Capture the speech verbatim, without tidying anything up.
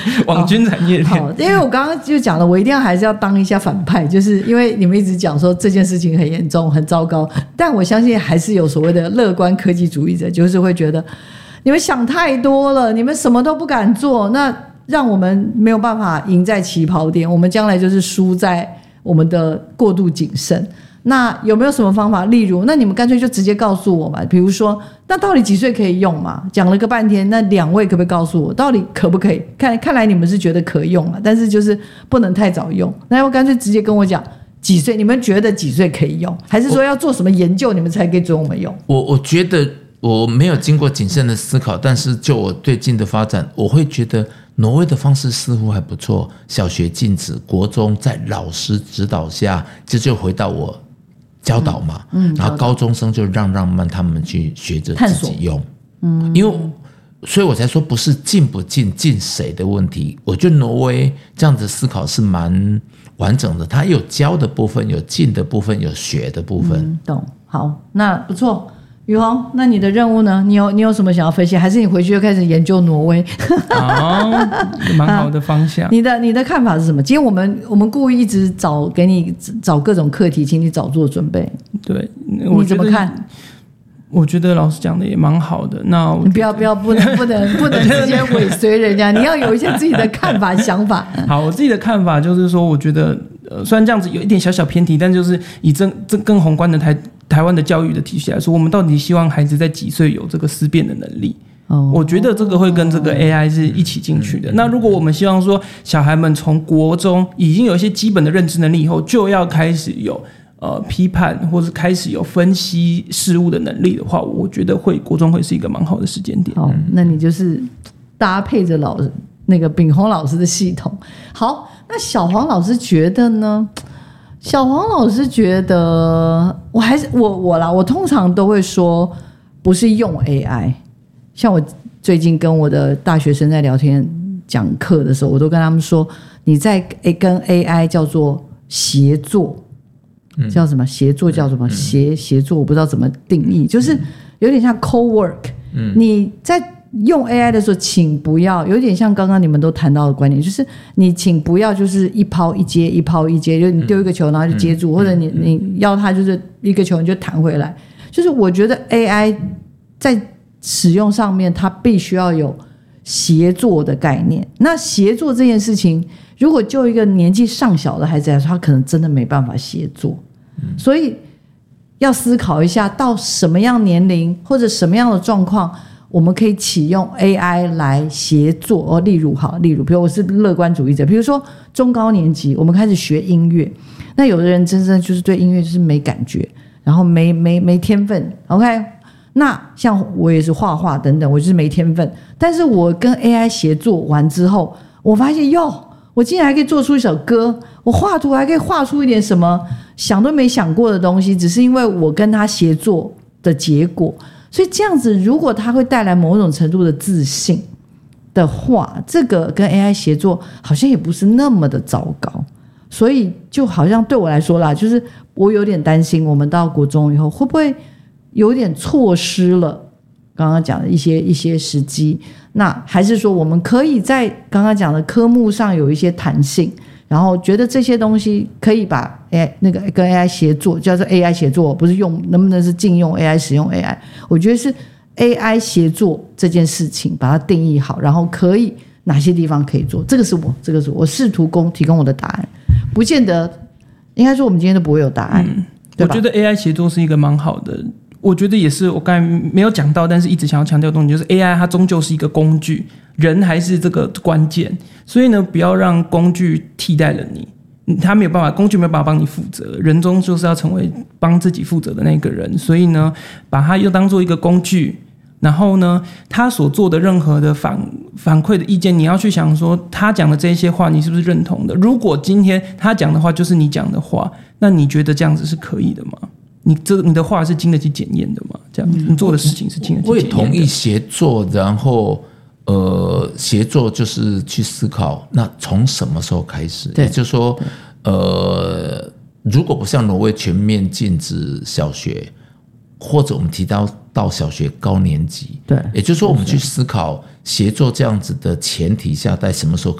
网军产业链。 好，因为我刚刚就讲了，我一定要还是要当一下反派，就是因为你们一直讲说这件事情很严重、很糟糕，但我相信还是有所谓的乐观科技主义者，就是会觉得你们想太多了，你们什么都不敢做，那让我们没有办法赢在起跑点，我们将来就是输在我们的过度谨慎。那有没有什么方法？例如，那你们干脆就直接告诉我嘛，比如说，那到底几岁可以用嘛？讲了个半天，那两位可不可以告诉我，到底可不可以？看看来你们是觉得可用啊，但是就是不能太早用。那要不干脆直接跟我讲几岁？你们觉得几岁可以用？还是说要做什么研究，你们才可以准我们用？ 我我觉得我没有经过谨慎的思考，但是就我最近的发展，我会觉得挪威的方式似乎还不错。小学禁止，国中在老师指导下，这就回到我教导嘛，嗯嗯、然后高中生就让让慢他们去学着自己用，嗯，因为所以我才说不是禁不禁禁谁的问题。我觉得挪威这样子思考是蛮完整的，它有教的部分，有禁的部分，有学的部分。 嗯、懂，好，那不错。宇宏，那你的任务呢？你有你有什么想要分析？还是你回去就开始研究挪威？ 哦，蛮好的方向。 你的你的看法是什么？今天我们我们故意一直找给你找各种课题，请你早做准备。 对， 你怎么看？ 我觉得老师讲的也蛮好的。那你不要不要不能不能不能直接尾随人家，你要有一些自己的看法想法。 好，我自己的看法就是说，我觉得呃，虽然这样子有一点小小偏题，但就是以这这更宏观的台台湾的教育的体系来说，我们到底希望孩子在几岁有这个思辨的能力？哦，我觉得这个会跟这个 A I 是一起进去的。那如果我们希望说小孩们从国中已经有一些基本的认知能力以后，就要开始有呃批判或是开始有分析事物的能力的话，我觉得会国中会是一个蛮好的时间点。 好，那你就是搭配着老那个秉宏老师的系统。好，那小黄老师觉得呢？小黄老师觉得，我还是我我啦，我通常都会说，不是用 A I。像我最近跟我的大学生在聊天讲课的时候，我都跟他们说，你在跟 A I 叫做协作，叫什么协作叫什么协协作，我不知道怎么定义，就是有点像 co-work。你在用 A I 的时候，请不要有点像刚刚你们都谈到的观点，就是你请不要就是一抛一接，一抛一接，就你丢一个球然后就接住，或者你你要它就是一个球你就弹回来。就是我觉得 A I 在使用上面，它必须要有协作的概念。那协作这件事情，如果就一个年纪尚小的孩子来说，他可能真的没办法协作，所以要思考一下，到什么样年龄或者什么样的状况。我们可以启用 A I 来协作哦，例如好，例如比如我是乐观主义者，比如说中高年级我们开始学音乐，那有的人真正就是对音乐就是没感觉，然后没没没天分 ，OK？ 那像我也是画画等等，我就是没天分，但是我跟 A I 协作完之后，我发现哟，我竟然还可以做出一首歌，我画图还可以画出一点什么想都没想过的东西，只是因为我跟他协作的结果。所以这样子，如果它会带来某种程度的自信的话，这个跟 A I 协作好像也不是那么的糟糕。所以就好像对我来说啦，就是我有点担心，我们到国中以后会不会有点错失了刚刚讲的一些一些时机？那还是说我们可以在刚刚讲的科目上有一些弹性？然后觉得这些东西可以把 A I 那个跟 A I 协作，叫做 A I 协作，不是用能不能是禁用 A I 使用 A I？ 我觉得是 A I 协作这件事情把它定义好，然后可以哪些地方可以做，这个是我这个是我试图供提供我的答案，不见得应该说我们今天都不会有答案。嗯、 我觉得 A I 协作是一个蛮好的，我觉得也是我刚才没有讲到，但是一直想要强调的东西，就是 A I 它终究是一个工具。人还是这个关键，所以呢，不要让工具替代了你，他没有办法，工具没有办法帮你负责，人终究是要成为帮自己负责的那个人，所以呢，把它又当做一个工具，然后呢，他所做的任何的反反馈的意见，你要去想说，他讲的这些话，你是不是认同的？如果今天他讲的话就是你讲的话，那你觉得这样子是可以的吗？你这你的话是经得起检验的吗？这样子，你做的事情是经得起检验的。 我也同意协作，然后。呃，协作就是去思考，那从什么时候开始？也就是说，呃，如果不像挪威全面禁止小学，或者我们提到到小学高年级， 对， 也就是说，我们去思考协作这样子的前提下，在什么时候